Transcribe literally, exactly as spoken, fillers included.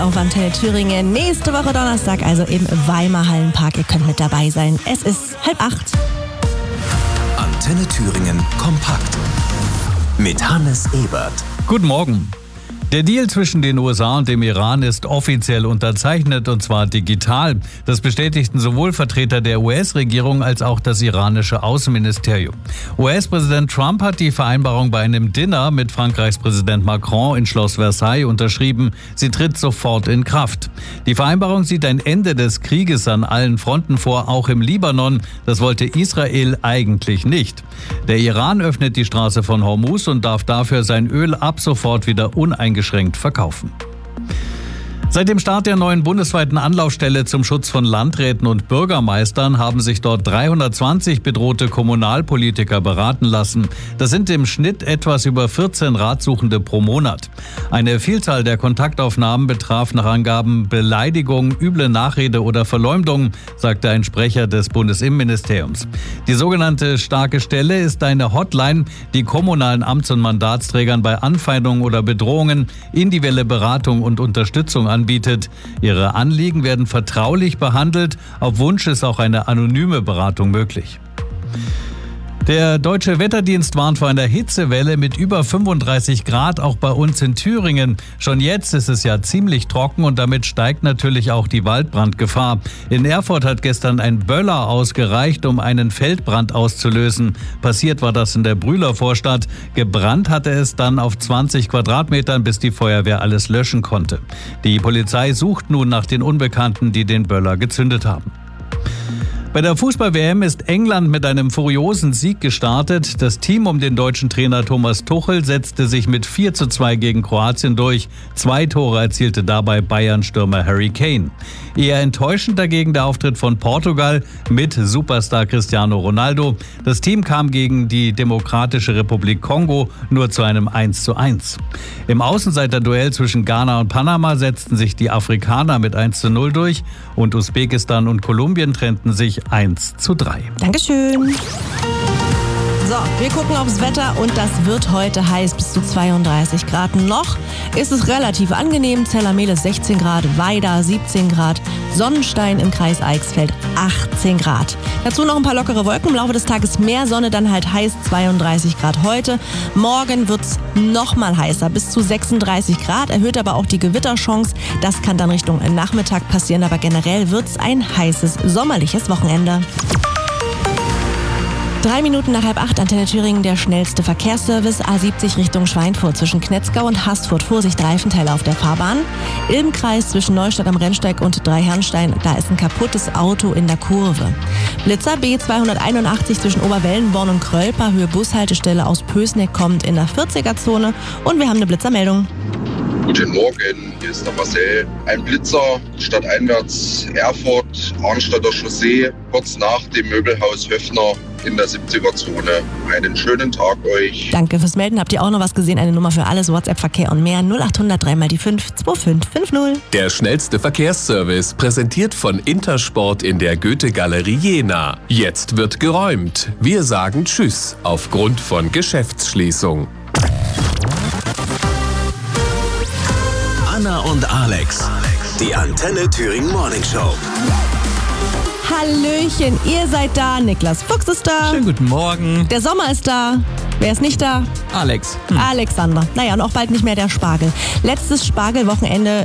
Auf Antenne Thüringen nächste Woche Donnerstag, also im Weimar Hallenpark. Ihr könnt mit dabei sein. Es ist halb acht. Antenne Thüringen kompakt mit Hannes Ebert. Guten Morgen. Der Deal zwischen den U S A und dem Iran ist offiziell unterzeichnet, und zwar digital. Das bestätigten sowohl Vertreter der U S-Regierung als auch das iranische Außenministerium. U S-Präsident Trump hat die Vereinbarung bei einem Dinner mit Frankreichs Präsident Macron in Schloss Versailles unterschrieben. Sie tritt sofort in Kraft. Die Vereinbarung sieht ein Ende des Krieges an allen Fronten vor, auch im Libanon. Das wollte Israel eigentlich nicht. Der Iran öffnet die Straße von Hormuz und darf dafür sein Öl ab sofort wieder uneingeschränkt verkaufen. Seit dem Start der neuen bundesweiten Anlaufstelle zum Schutz von Landräten und Bürgermeistern haben sich dort dreihundertzwanzig bedrohte Kommunalpolitiker beraten lassen. Das sind im Schnitt etwas über vierzehn Ratsuchende pro Monat. Eine Vielzahl der Kontaktaufnahmen betraf nach Angaben Beleidigung, üble Nachrede oder Verleumdung, sagte ein Sprecher des Bundesinnenministeriums. Die sogenannte starke Stelle ist eine Hotline, die kommunalen Amts- und Mandatsträgern bei Anfeindungen oder Bedrohungen individuelle Beratung und Unterstützung anbietet. Anbietet. Ihre Anliegen werden vertraulich behandelt. Auf Wunsch ist auch eine anonyme Beratung möglich. Der Deutsche Wetterdienst warnt vor einer Hitzewelle mit über fünfunddreißig Grad auch bei uns in Thüringen. Schon jetzt ist es ja ziemlich trocken und damit steigt natürlich auch die Waldbrandgefahr. In Erfurt hat gestern ein Böller ausgereicht, um einen Feldbrand auszulösen. Passiert war das in der Brühler Vorstadt. Gebrannt hatte es dann auf zwanzig Quadratmetern, bis die Feuerwehr alles löschen konnte. Die Polizei sucht nun nach den Unbekannten, die den Böller gezündet haben. Bei der Fußball-W M ist England mit einem furiosen Sieg gestartet. Das Team um den deutschen Trainer Thomas Tuchel setzte sich mit vier zu zwei gegen Kroatien durch. Zwei Tore erzielte dabei Bayern-Stürmer Harry Kane. Eher enttäuschend dagegen der Auftritt von Portugal mit Superstar Cristiano Ronaldo. Das Team kam gegen die Demokratische Republik Kongo nur zu einem eins zu eins. Im Außenseiterduell zwischen Ghana und Panama setzten sich die Afrikaner mit eins zu null durch und Usbekistan und Kolumbien trennten sich eins zu drei. Dankeschön. So, wir gucken aufs Wetter und das wird heute heiß, bis zu zweiunddreißig Grad. Noch ist es relativ angenehm. Zellermeles sechzehn Grad, Weida siebzehn Grad, Sonnenstein im Kreis Eichsfeld achtzehn Grad. Dazu noch ein paar lockere Wolken, im Laufe des Tages mehr Sonne, dann halt heiß, zweiunddreißig Grad heute. Morgen wird es noch mal heißer, bis zu sechsunddreißig Grad, erhöht aber auch die Gewitterchance. Das kann dann Richtung Nachmittag passieren, aber generell wird es ein heißes, sommerliches Wochenende. Drei Minuten nach halb acht, Antenne Thüringen, der schnellste Verkehrsservice. A siebzig Richtung Schweinfurt zwischen Knetzgau und Haßfurt. Vorsicht, Reifenteile auf der Fahrbahn. Ilmkreis zwischen Neustadt am Rennsteig und Dreiherrenstein. Da ist ein kaputtes Auto in der Kurve. Blitzer B zweihunderteinundachtzig zwischen Oberwellenborn und Krölper. Höhe Bushaltestelle aus Pößneck kommt in der vierziger-Zone. Und wir haben eine Blitzermeldung. Guten Morgen, hier ist der Marcel. Ein Blitzer stadteinwärts Erfurt, Arnstadter Chaussee, kurz nach dem Möbelhaus Höfner in der siebziger-Zone. Einen schönen Tag euch. Danke fürs Melden. Habt ihr auch noch was gesehen? Eine Nummer für alles, WhatsApp-Verkehr und mehr. null achthundert drei mal die fünf zwei fünf fünf null. Der schnellste Verkehrsservice, präsentiert von Intersport in der Goethe-Galerie Jena. Jetzt wird geräumt. Wir sagen Tschüss aufgrund von Geschäftsschließung. Anna und Alex, die Antenne Thüringen Morning Show. Hallöchen, ihr seid da. Niklas Fuchs ist da. Schönen guten Morgen. Der Sommer ist da. Wer ist nicht da? Alex. Hm. Alexander. Naja, und auch bald nicht mehr der Spargel. Letztes Spargelwochenende